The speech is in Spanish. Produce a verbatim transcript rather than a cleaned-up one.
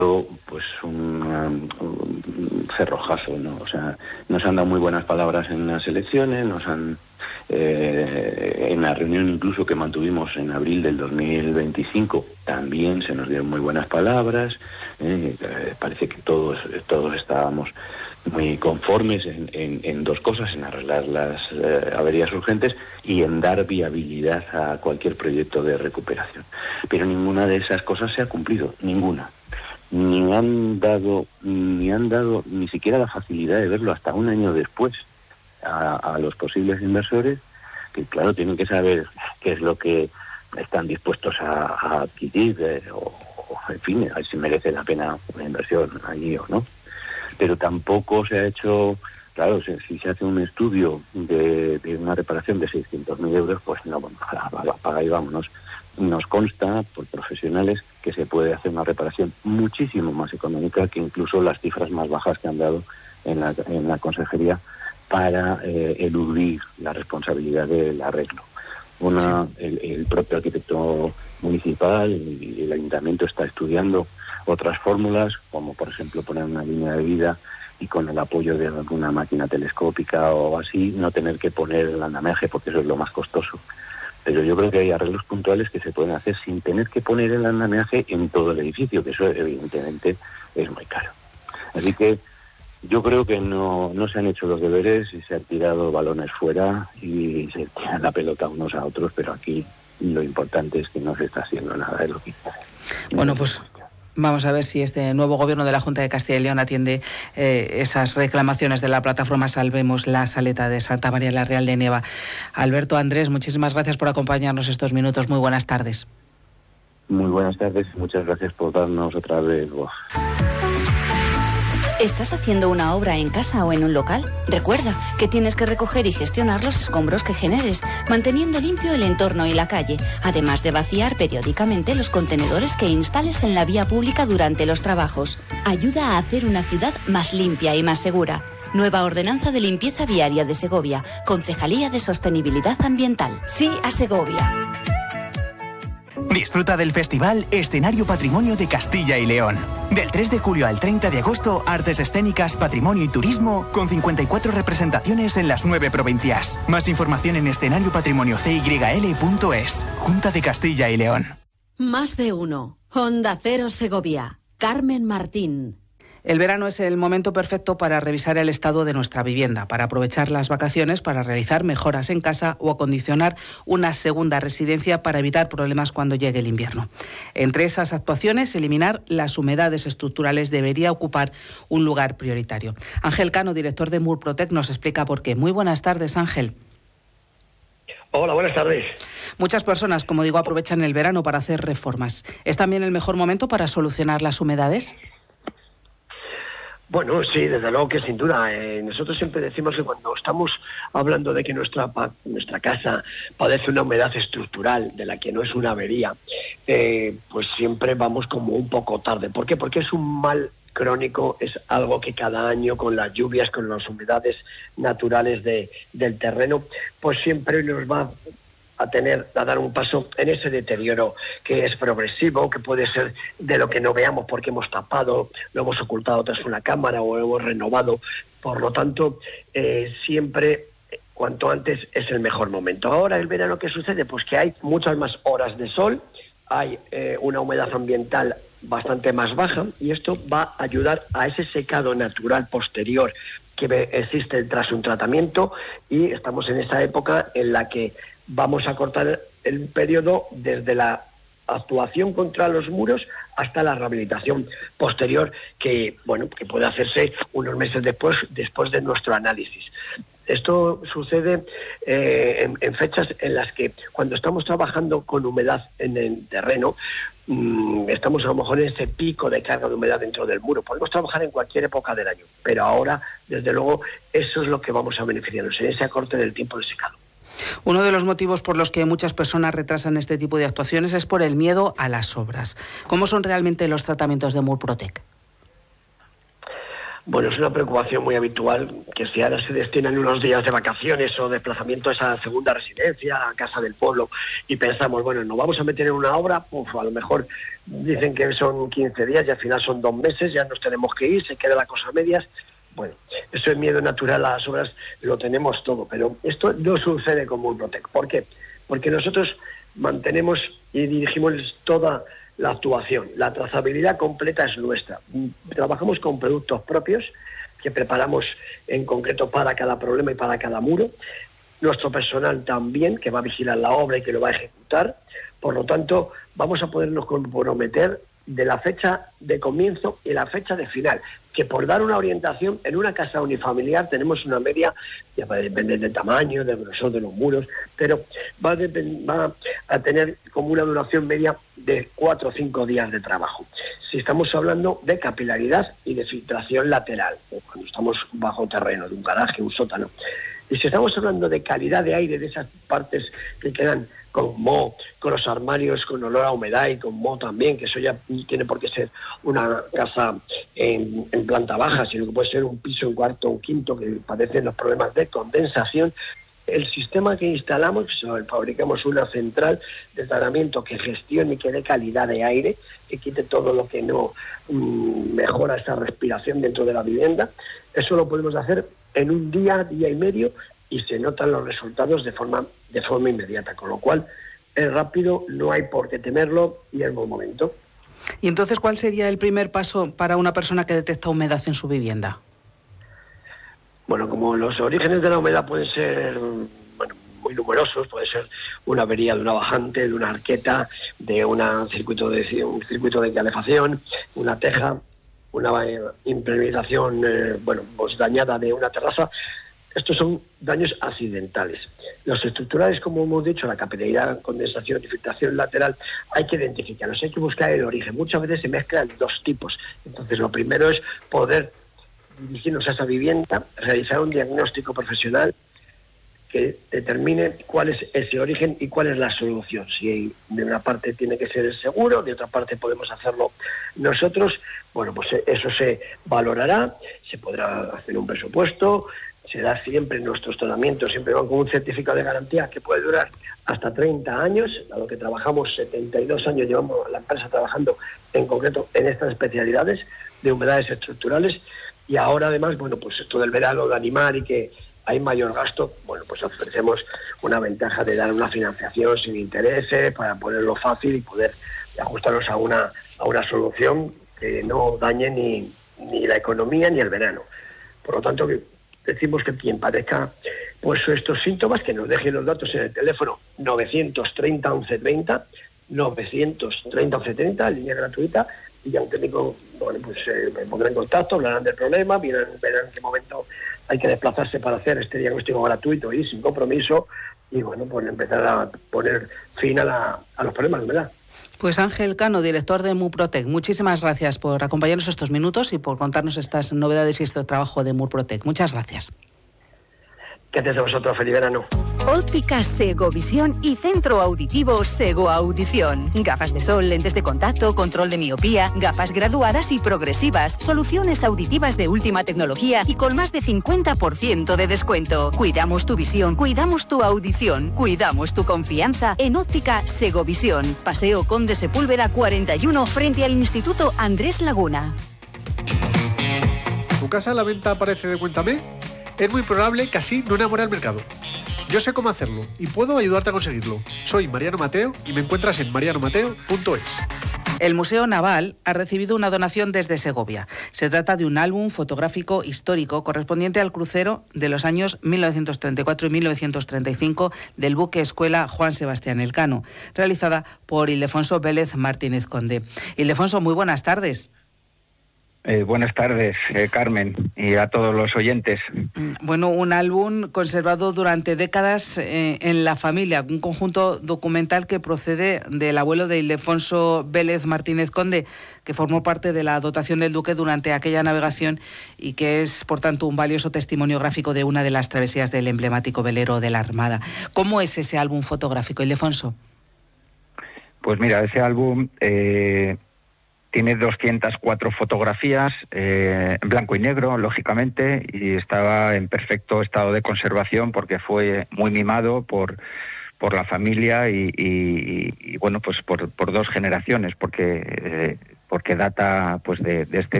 pues un, un cerrojazo, ¿no? O sea, nos han dado muy buenas palabras en las elecciones, nos han eh, en la reunión incluso que mantuvimos en abril del dos mil veinticinco también se nos dieron muy buenas palabras. Eh, eh, parece que todos todos estábamos muy conformes en, en, en dos cosas, en arreglar las eh, averías urgentes y en dar viabilidad a cualquier proyecto de recuperación. Pero ninguna de esas cosas se ha cumplido, ninguna. Ni han dado, ni han dado ni siquiera la facilidad de verlo hasta un año después a, a los posibles inversores, que claro, tienen que saber qué es lo que están dispuestos a, a adquirir, eh, o, o, en fin, a ver si merece la pena una inversión allí o no. Pero tampoco se ha hecho, claro, si, si se hace un estudio de, de una reparación de seiscientos mil euros, pues no, bueno, apaga y vámonos. Nos consta por profesionales que se puede hacer una reparación muchísimo más económica que incluso las cifras más bajas que han dado en la, en la consejería para eh, eludir la responsabilidad del arreglo. Una, sí. el, el propio arquitecto municipal y el ayuntamiento está estudiando otras fórmulas, como por ejemplo poner una línea de vida y con el apoyo de alguna máquina telescópica o así, no tener que poner el andamiaje, porque eso es lo más costoso. Pero yo creo que hay arreglos puntuales que se pueden hacer sin tener que poner el andamiaje en todo el edificio, que eso evidentemente es muy caro. Así que yo creo que no, no se han hecho los deberes y se han tirado balones fuera y se tiran la pelota unos a otros, pero aquí lo importante es que no se está haciendo nada de lo que quiere. Bueno, pues vamos a ver si este nuevo gobierno de la Junta de Castilla y León atiende eh, esas reclamaciones de la plataforma Salvemos la Saleta de Santa María la Real de Neva. Alberto, Andrés, muchísimas gracias por acompañarnos estos minutos. Muy buenas tardes. Muy buenas tardes y muchas gracias por darnos otra vez voz. ¿Estás haciendo una obra en casa o en un local? Recuerda que tienes que recoger y gestionar los escombros que generes, manteniendo limpio el entorno y la calle, además de vaciar periódicamente los contenedores que instales en la vía pública durante los trabajos. Ayuda a hacer una ciudad más limpia y más segura. Nueva Ordenanza de Limpieza Viaria de Segovia, Concejalía de Sostenibilidad Ambiental. Sí a Segovia. Disfruta del Festival Escenario Patrimonio de Castilla y León. Del tres de julio al treinta de agosto, artes escénicas, patrimonio y turismo, con cincuenta y cuatro representaciones en las nueve provincias. Más información en escenario patrimonio c y l punto es. Junta de Castilla y León. Más de uno. Onda Cero Segovia. Carmen Martín. El verano es el momento perfecto para revisar el estado de nuestra vivienda, para aprovechar las vacaciones para realizar mejoras en casa o acondicionar una segunda residencia para evitar problemas cuando llegue el invierno. Entre esas actuaciones, eliminar las humedades estructurales debería ocupar un lugar prioritario. Ángel Cano, director de Murprotec, nos explica por qué. Muy buenas tardes, Ángel. Hola, buenas tardes. Muchas personas, como digo, aprovechan el verano para hacer reformas. ¿Es también el mejor momento para solucionar las humedades? Bueno, sí, desde luego que sin duda. Eh, nosotros siempre decimos que cuando estamos hablando de que nuestra nuestra casa padece una humedad estructural, de la que no es una avería, eh, pues siempre vamos como un poco tarde. ¿Por qué? Porque es un mal crónico, es algo que cada año con las lluvias, con las humedades naturales de, del terreno, pues siempre nos va a tener, a dar un paso en ese deterioro que es progresivo, que puede ser de lo que no veamos porque hemos tapado, lo hemos ocultado tras una cámara o hemos renovado. Por lo tanto, eh, siempre, cuanto antes, es el mejor momento. Ahora, el verano, ¿qué sucede? Pues que hay muchas más horas de sol, hay eh, una humedad ambiental bastante más baja y esto va a ayudar a ese secado natural posterior que existe tras un tratamiento, y estamos en esa época en la que vamos a cortar el periodo desde la actuación contra los muros hasta la rehabilitación posterior, que bueno, que puede hacerse unos meses después, después de nuestro análisis. Esto sucede eh, en, en fechas en las que, cuando estamos trabajando con humedad en el terreno, mmm, estamos a lo mejor en ese pico de carga de humedad dentro del muro. Podemos trabajar en cualquier época del año, pero ahora, desde luego, eso es lo que vamos a beneficiarnos, en ese acorte del tiempo de secado. Uno de los motivos por los que muchas personas retrasan este tipo de actuaciones es por el miedo a las obras. ¿Cómo son realmente los tratamientos de Murprotec? Bueno, es una preocupación muy habitual que si ahora se destinan unos días de vacaciones o desplazamiento a esa segunda residencia, a casa del pueblo, y pensamos, bueno, nos vamos a meter en una obra, pues a lo mejor dicen que son quince días y al final son dos meses, ya nos tenemos que ir, se queda la cosa a medias. Bueno, eso es miedo natural a las obras, lo tenemos todo, pero esto no sucede con Murprotec. ¿Por qué? Porque nosotros mantenemos y dirigimos toda la actuación. La trazabilidad completa es nuestra. Trabajamos con productos propios que preparamos en concreto para cada problema y para cada muro. Nuestro personal también, que va a vigilar la obra y que lo va a ejecutar. Por lo tanto, vamos a podernos comprometer de la fecha de comienzo y la fecha de final, que por dar una orientación, en una casa unifamiliar tenemos una media, ya va a depender del tamaño, del grosor de los muros, pero va a, va a tener como una duración media de cuatro o cinco días de trabajo. Si estamos hablando de capilaridad y de filtración lateral, cuando estamos bajo terreno, de un garaje, un sótano. Y si estamos hablando de calidad de aire, de esas partes que quedan con moho, con los armarios con olor a humedad y con moho también, que eso ya tiene por qué ser una casa en, en planta baja, sino que puede ser un piso, un cuarto, un quinto, que padecen los problemas de condensación. El sistema que instalamos, fabricamos una central de tratamiento que gestione y que dé calidad de aire, que quite todo lo que no mmm, mejora esa respiración dentro de la vivienda. Eso lo podemos hacer en un día, día y medio, y se notan los resultados de forma de forma inmediata, con lo cual es rápido, no hay por qué temerlo y es buen momento. ¿Y entonces cuál sería el primer paso para una persona que detecta humedad en su vivienda? Bueno, como los orígenes de la humedad pueden ser bueno, muy numerosos, puede ser una avería de una bajante, de una arqueta, de una circuito de un circuito de calefacción, una teja, una impermeabilización eh, bueno, pues dañada de una terraza. Estos son daños accidentales. Los estructurales, como hemos dicho, la capilaridad, condensación y filtración lateral, hay que identificarlos, hay que buscar el origen. Muchas veces se mezclan dos tipos. Entonces, lo primero es poder dirigirnos a esa vivienda, realizar un diagnóstico profesional que determine cuál es ese origen y cuál es la solución. Si de una parte tiene que ser el seguro, de otra parte podemos hacerlo nosotros, bueno, pues eso se valorará, se podrá hacer un presupuesto, se da siempre nuestros tratamientos, siempre van con un certificado de garantía que puede durar hasta treinta años, dado que trabajamos setenta y dos años, llevamos la empresa trabajando en concreto en estas especialidades de humedades estructurales, y ahora además, bueno, pues esto del verano, de animar y que hay mayor gasto, bueno, pues ofrecemos una ventaja de dar una financiación sin intereses para ponerlo fácil y poder ajustarnos a una, a una solución que no dañe ni, ni la economía ni el verano. Por lo tanto, que decimos que quien padezca pues estos síntomas, que nos dejen los datos en el teléfono novecientos treinta once treinta, novecientos treinta once treinta, línea gratuita, y ya un técnico, bueno, pues eh, me pondrá en contacto, hablarán del problema, verán, verán en qué momento hay que desplazarse para hacer este diagnóstico gratuito y sin compromiso, y bueno, pues empezar a poner fin a, la, a los problemas, ¿verdad? Pues Ángel Cano, director de Murprotec, muchísimas gracias por acompañarnos estos minutos y por contarnos estas novedades y este trabajo de Murprotec. Muchas gracias. Gracias a vosotros, feliz verano. Óptica Segovisión y Centro Auditivo Sego Audición. Gafas de sol, lentes de contacto, control de miopía, gafas graduadas y progresivas, soluciones auditivas de última tecnología y con más de cincuenta por ciento de descuento. Cuidamos tu visión, cuidamos tu audición, cuidamos tu confianza en Óptica Segovisión. Paseo Conde Sepúlveda cuarenta y uno frente al Instituto Andrés Laguna. ¿Tu casa a la venta aparece de Cuéntame? Es muy probable que así no enamore al mercado. Yo sé cómo hacerlo y puedo ayudarte a conseguirlo. Soy Mariano Mateo y me encuentras en mariano mateo punto es. El Museo Naval ha recibido una donación desde Segovia. Se trata de un álbum fotográfico histórico correspondiente al crucero de los años mil novecientos treinta y cuatro y mil novecientos treinta y cinco del buque escuela Juan Sebastián Elcano, realizada por Ildefonso Vélez Martínez Conde. Ildefonso, muy buenas tardes. Eh, buenas tardes, eh, Carmen, y a todos los oyentes. Bueno, un álbum conservado durante décadas eh, en la familia, un conjunto documental que procede del abuelo de Ildefonso Vélez Martínez Conde, que formó parte de la dotación del duque durante aquella navegación y que es, por tanto, un valioso testimonio gráfico de una de las travesías del emblemático velero de la Armada. ¿Cómo es ese álbum fotográfico, Ildefonso? Pues mira, ese álbum... Eh... tiene doscientas cuatro fotografías, eh, en blanco y negro, lógicamente, y estaba en perfecto estado de conservación porque fue muy mimado por por la familia y, y, y bueno, pues por, por dos generaciones, porque eh, porque data pues de, de este